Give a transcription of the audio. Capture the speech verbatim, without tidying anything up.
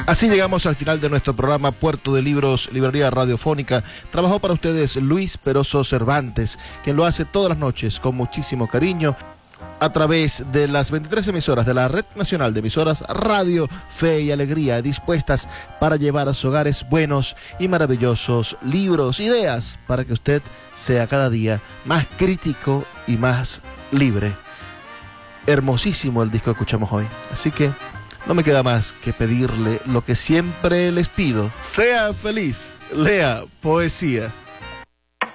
Así llegamos al final de nuestro programa Puerto de Libros, Librería Radiofónica. Trabajó para ustedes Luis Peroso Cervantes, quien lo hace todas las noches con muchísimo cariño a través de las veintitrés emisoras de la Red Nacional de Emisoras Radio Fe y Alegría, dispuestas para llevar a sus hogares buenos y maravillosos libros, ideas para que usted sea cada día más crítico y más libre. Hermosísimo el disco que escuchamos hoy, así que no me queda más que pedirle lo que siempre les pido: sea feliz, lea poesía.